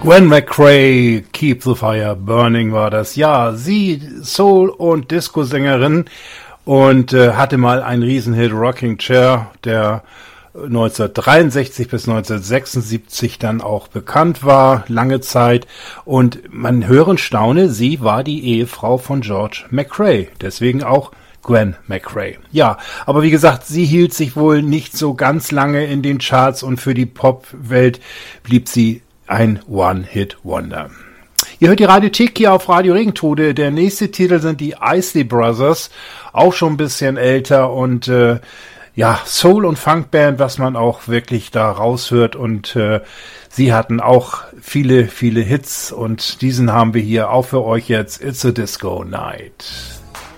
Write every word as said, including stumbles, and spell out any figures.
Gwen McCrae, Keep the Fire Burning war das. Ja, sie, Soul- und Disco-Sängerin und äh, hatte mal einen Riesenhit, Rocking Chair, der neunzehnhundertdreiundsechzig bis neunzehnhundertsechsundsiebzig dann auch bekannt war, lange Zeit. Und man höre und staune, sie war die Ehefrau von George McCrae, deswegen auch Gwen McCrae. Ja, aber wie gesagt, sie hielt sich wohl nicht so ganz lange in den Charts und für die Popwelt blieb sie ein One-Hit-Wonder. Ihr hört die Radiothek hier auf Radio Regentode. Der nächste Titel sind die Isley Brothers, auch schon ein bisschen älter und äh, ja, Soul- und Funkband, was man auch wirklich da raushört und äh, sie hatten auch viele, viele Hits und diesen haben wir hier auch für euch jetzt. It's a Disco Night.